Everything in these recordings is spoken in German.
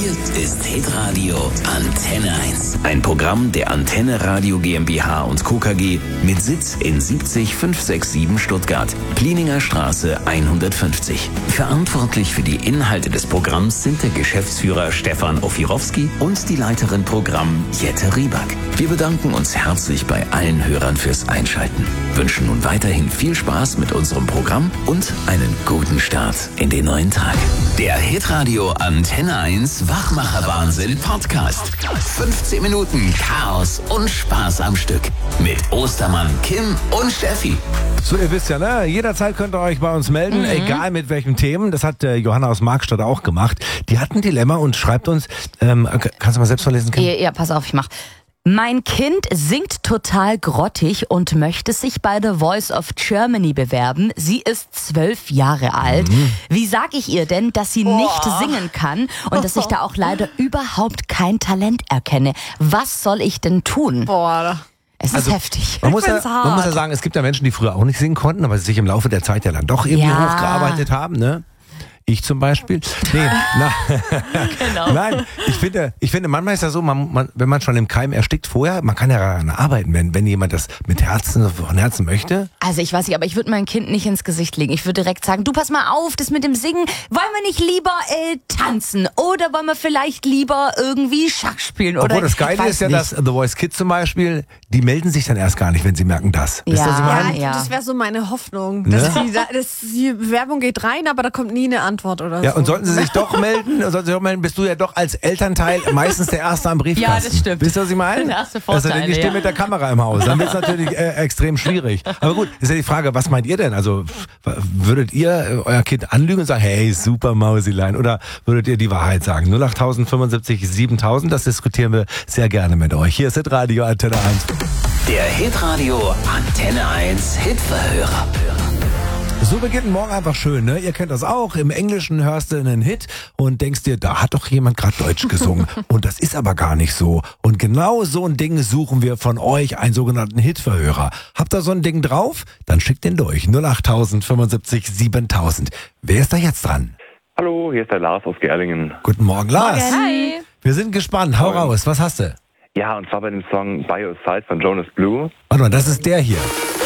Hier ist Hitradio Antenne 1. Ein Programm der Antenne Radio GmbH und Co. KG mit Sitz in 70567 Stuttgart. Plininger Straße 150. Verantwortlich für die Inhalte des Programms sind der Geschäftsführer Stefan Ofirowski und die Leiterin Programm Jette Rieback. Wir bedanken uns herzlich bei allen Hörern fürs Einschalten. Wünschen nun weiterhin viel Spaß mit unserem Programm und einen guten Start in den neuen Tag. Der Hitradio Antenne 1 Wachmacher-Wahnsinn Podcast. 15 Minuten Chaos und Spaß am Stück. Mit Ostermann, Kim und Steffi. So, ihr wisst ja, ne? Jederzeit könnt ihr euch bei uns melden, egal mit welchen Themen. Das hat Johanna aus Markstadt auch gemacht. Die hat ein Dilemma und schreibt uns, kannst du mal selbst vorlesen, Kim? Ja, pass auf, ich mach. Mein Kind singt total grottig und möchte sich bei The Voice of Germany bewerben. Sie ist 12 Jahre alt. Wie sag ich ihr denn, dass sie nicht singen kann und dass ich da auch leider überhaupt kein Talent erkenne? Was soll ich denn tun? Es ist heftig. Man muss ja sagen, es gibt ja Menschen, die früher auch nicht singen konnten, aber sich im Laufe der Zeit ja dann doch irgendwie hochgearbeitet haben, ne? Ich zum Beispiel. Nee, Genau. Nein, ich finde, manchmal ist ja so, wenn man schon im Keim erstickt vorher, man kann ja daran arbeiten, wenn jemand das von Herzen möchte. Also ich weiß nicht, aber ich würde mein Kind nicht ins Gesicht legen. Ich würde direkt sagen, du pass mal auf, das mit dem Singen, wollen wir nicht lieber tanzen? Oder wollen wir vielleicht lieber irgendwie Schach spielen? Oder Obwohl das Geile ist ja, dass The Voice Kids zum Beispiel, die melden sich dann erst gar nicht, wenn sie merken das. Wisst ihr, was ich meine? Ja. Das wäre so meine Hoffnung. Dass die Bewerbung geht rein, aber da kommt nie eine Antwort oder so. Ja, und sollten sie sich doch melden, bist du ja doch als Elternteil meistens der Erste am Briefkasten. Ja, das stimmt. Wisst ihr, was ich meine? Der erste Vorteil, also, die stehen mit der Kamera im Haus. Dann wird es natürlich extrem schwierig. Aber gut, ist ja die Frage, was meint ihr denn? Also, würdet ihr euer Kind anlügen und sagen, hey, super Mausilein? Oder würdet ihr die Wahrheit sagen? 08000 75 7000, das diskutieren wir sehr gerne mit euch. Hier ist Hitradio Antenne 1. Der Hitradio Antenne 1 Hitverhörer. So beginnt morgen einfach schön, ne? Ihr kennt das auch. Im Englischen hörst du einen Hit und denkst dir, da hat doch jemand gerade Deutsch gesungen. Und das ist aber gar nicht so. Und genau so ein Ding suchen wir von euch, einen sogenannten Hitverhörer. Habt ihr so ein Ding drauf? Dann schickt den durch. 08000 75 7000. Wer ist da jetzt dran? Hallo, hier ist der Lars aus Gerlingen. Guten Morgen, Lars. Hi. Wir sind gespannt. Hau raus. Was hast du? Ja, und zwar bei dem Song By Your Side von Jonas Blue. Warte mal, das ist der hier.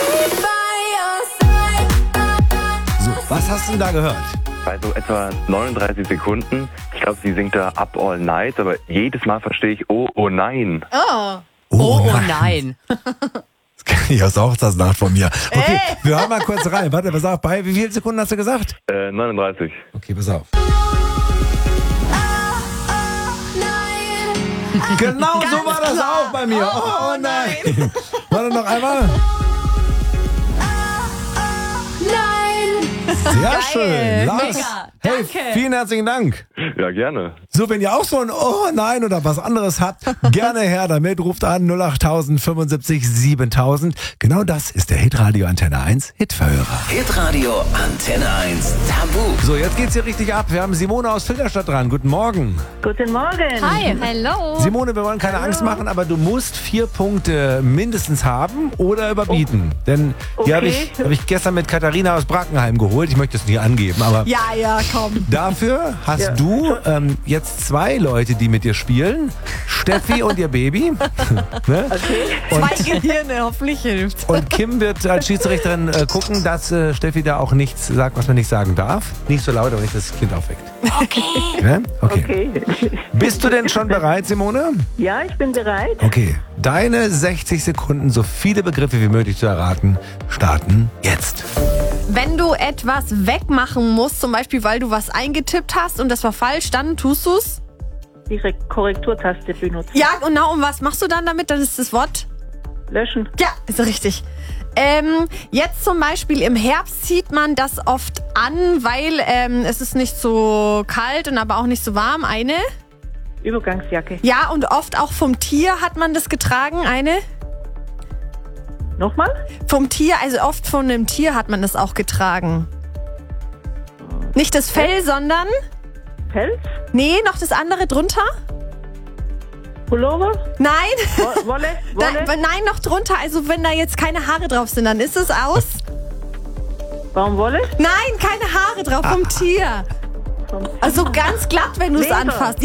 So, was hast du denn da gehört? Bei so etwa 39 Sekunden. Ich glaube, sie singt da Up All Night, aber jedes Mal verstehe ich, oh nein. Oh nein. Das kenne ich aus der Hochzeitsnacht von mir. Okay, wir hören mal kurz rein. Warte, pass auf, bei wie vielen Sekunden hast du gesagt? 39. Okay, pass auf. Genau so war das auch bei mir. Oh nein. Warte noch einmal. Sehr schön. Lars. Mega. Hey, Danke. vielen herzlichen Dank. Ja, gerne. So, wenn ihr auch so ein Oh nein oder was anderes habt, gerne her damit. Ruft an 08000 75 7000. Genau das ist der Hitradio Antenne 1 Hitverhörer. Hitradio Antenne 1 Tabu. So, jetzt geht's hier richtig ab. Wir haben Simone aus Filderstadt dran. Guten Morgen. Guten Morgen. Hi. Hello. Simone, wir wollen keine Angst machen, aber du musst 4 Punkte mindestens haben oder überbieten. Denn die habe ich gestern mit Katharina aus Brackenheim geholt. Ich möchte es nicht angeben, aber Ja, komm. dafür hast du jetzt 2 Leute, die mit dir spielen. Steffi und ihr Baby. Ne? Zwei Gehirne, hoffentlich hilft's. Und Kim wird als Schiedsrichterin gucken, dass Steffi da auch nichts sagt, was man nicht sagen darf. Nicht so laut, aber nicht, dass das Kind aufweckt. Okay. Ne? Okay. Bist du denn schon bereit, Simone? Ja, ich bin bereit. Okay, deine 60 Sekunden, so viele Begriffe wie möglich zu erraten, starten jetzt. Wenn du etwas wegmachen musst, zum Beispiel, weil du was eingetippt hast und das war falsch, dann tust du's? Die Korrekturtaste benutzen. Ja, genau. Und was machst du dann damit? Dann ist das Wort? Löschen. Ja, ist richtig. Jetzt zum Beispiel im Herbst zieht man das oft an, weil es ist nicht so kalt und aber auch nicht so warm. Eine? Übergangsjacke. Ja, und oft auch vom Tier hat man das getragen. Eine? Nochmal? Vom Tier, also oft von einem Tier hat man das auch getragen. Nicht das Fell, sondern... Pelz? Nee, noch das andere drunter? Pullover? Nein. Wolle? Nein, noch drunter. Also wenn da jetzt keine Haare drauf sind, dann ist es aus. Baumwolle? Nein, keine Haare drauf vom Tier. Also ganz glatt, wenn du es Leder. anfasst.